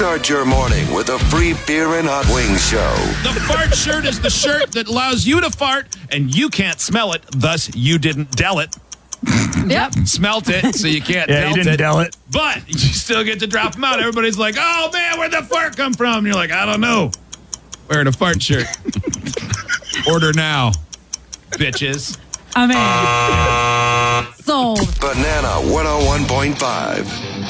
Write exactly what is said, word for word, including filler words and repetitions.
Start your morning with a free beer and hot wings show. The fart shirt is the shirt that allows you to fart, and you can't smell it, thus you didn't del it. Yep. Smelt it, so you can't Yeah, delt you didn't it. del it. But you still get to drop them out. Everybody's like, oh, man, where'd the fart come from? And you're like, I don't know. Wearing a fart shirt. Order now, bitches. I mean, sold. Banana one oh one point five.